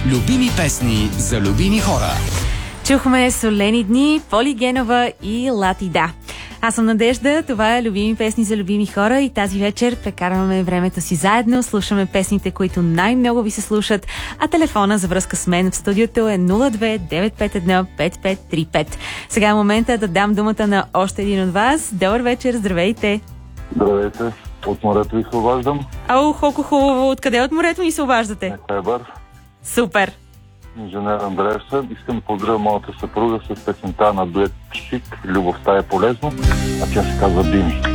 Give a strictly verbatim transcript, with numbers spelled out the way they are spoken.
Любими песни за любими хора. Чухме Солени дни, Поли Генова и Латида. Аз съм Надежда, това е Любими песни за любими хора и тази вечер прекарваме времето си заедно, слушаме песните, които най-много ви се слушат, а телефона за връзка с мен в студиото е нула две девет пет едно пет пет три пет. Сега е момента да дам думата на още един от вас. Добър вечер, здравейте! Здравейте, от морето ви се обаждам. Ау, колко хубаво! Откъде от морето ни се обаждате? Ебър. Супер! Инженер Андреев съм. Искам да поздравя моята съпруга с песента на дует Псик "Любовта е полезно", а тя се казва Дими.